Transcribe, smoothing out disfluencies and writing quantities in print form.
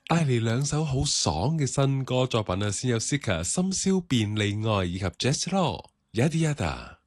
帶嚟兩首好爽嘅新歌作品啊，先有 Sika 深宵便利愛以及 Jazz Law Yada Yada。